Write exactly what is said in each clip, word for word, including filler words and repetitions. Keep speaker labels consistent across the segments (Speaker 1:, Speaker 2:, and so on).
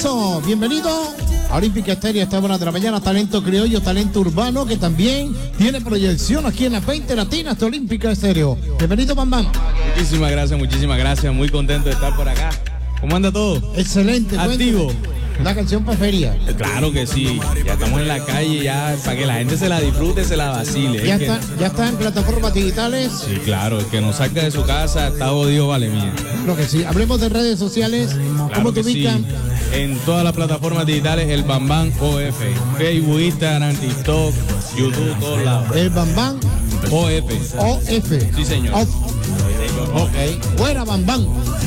Speaker 1: Bienvenido a Olímpica Estéreo, esta hora de la mañana, talento criollo, talento urbano, que también tiene proyección aquí en la veinte Latinas de Olímpica Estéreo. Bienvenido, Bam Bam.
Speaker 2: Muchísimas gracias, muchísimas gracias, muy contento de estar por acá. ¿Cómo anda todo?
Speaker 1: Excelente.
Speaker 2: Activo.
Speaker 1: Cuéntame. Una canción para feria.
Speaker 2: Claro que sí, ya estamos en la calle ya para que la gente se la disfrute, se la vacile.
Speaker 1: Ya
Speaker 2: Es
Speaker 1: está,
Speaker 2: que...
Speaker 1: ya está en plataformas digitales.
Speaker 2: Sí, claro, el que no salga de su casa está jodido, vale mía.
Speaker 1: Lo que sí, hablemos de redes sociales.
Speaker 2: Claro
Speaker 1: ¿Cómo te
Speaker 2: que sí.
Speaker 1: ubican?
Speaker 2: En todas las plataformas digitales, el Bam Bam O F. Facebook, Instagram, TikTok, YouTube, todos lados.
Speaker 1: El Bam Bam
Speaker 2: O F.
Speaker 1: O F.
Speaker 2: Sí, señor.
Speaker 1: Off. Ok. Buena, Bam Bam.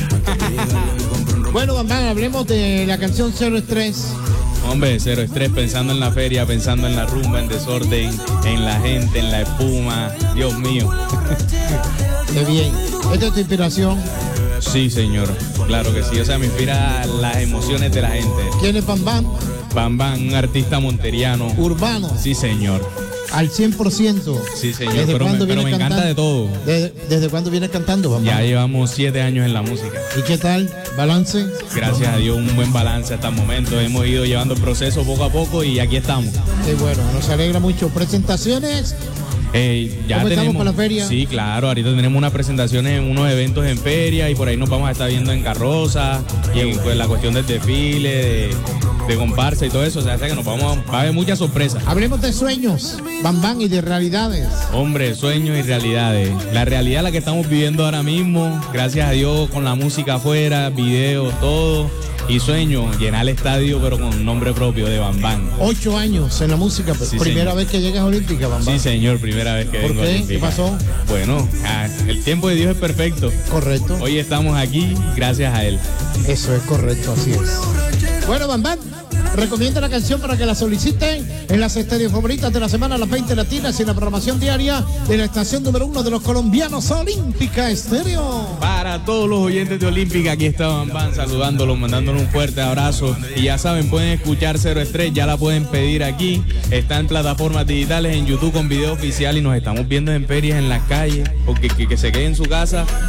Speaker 1: Bueno, Bam Bam, hablemos de la canción Cero Estrés.
Speaker 2: Hombre, cero estrés, pensando en la feria, pensando en la rumba, en desorden, en la gente, en la espuma. Dios mío.
Speaker 1: Qué bien. ¿Esta es tu inspiración?
Speaker 2: Sí, señor. Claro que sí. O sea, me inspira las emociones de la gente.
Speaker 1: ¿Quién es Bam Bam?
Speaker 2: Bam Bam, un artista monteriano.
Speaker 1: Urbano.
Speaker 2: Sí, señor.
Speaker 1: Al cien por ciento.
Speaker 2: Sí, señor.
Speaker 1: ¿Desde
Speaker 2: Pero me,
Speaker 1: cuándo
Speaker 2: pero
Speaker 1: vienes
Speaker 2: me encanta
Speaker 1: cantando?
Speaker 2: de todo.
Speaker 1: ¿Desde, desde cuándo vienes cantando, Bam Bam?
Speaker 2: Ya llevamos siete años en la música.
Speaker 1: ¿Y qué tal? ¿Balance?
Speaker 2: Gracias a Dios, un buen balance hasta el momento. Hemos ido llevando el proceso poco a poco y aquí estamos.
Speaker 1: Qué bueno, nos alegra mucho. ¿Presentaciones?
Speaker 2: Eh, ya
Speaker 1: ¿Cómo estamos
Speaker 2: tenemos,
Speaker 1: para la feria?
Speaker 2: Sí, claro, ahorita tenemos unas presentaciones en unos eventos en feria y por ahí nos vamos a estar viendo en carroza y en pues, la cuestión del desfile, de, de comparsa y todo eso, o sea, que nos vamos a, va a haber muchas sorpresas.
Speaker 1: Hablemos de sueños, Bam Bam, y de realidades.
Speaker 2: Hombre, sueños y realidades. La realidad la que estamos viviendo ahora mismo, gracias a Dios, con la música afuera, videos, todo. Y sueño, llenar el estadio, pero con nombre propio de Bam Bam.
Speaker 1: Ocho años en la música,
Speaker 2: Sí,
Speaker 1: primera
Speaker 2: señor.
Speaker 1: vez que llegas a Olímpica, Bam Bam.
Speaker 2: Sí, señor, primera vez que
Speaker 1: ¿Por
Speaker 2: vengo a
Speaker 1: qué?
Speaker 2: Olímpica.
Speaker 1: ¿Qué pasó?
Speaker 2: Bueno, ah, el tiempo de Dios es perfecto.
Speaker 1: Correcto.
Speaker 2: Hoy estamos aquí gracias a él.
Speaker 1: Eso es correcto, así es. Bueno, Bam Bam, recomienda la canción para que la soliciten en las estadios favoritas de la semana, las veinte Latinas, y en la programación diaria de la estación número uno de los colombianos, Olímpica Estéreo.
Speaker 2: Para todos los oyentes de Olímpica, aquí está Bam Bam saludándolos, mandándoles un fuerte abrazo. Y ya saben, pueden escuchar Cero Estrés, ya la pueden pedir aquí. Está en plataformas digitales, en YouTube con video oficial y nos estamos viendo en ferias en las calles, porque que, que se quede en su casa.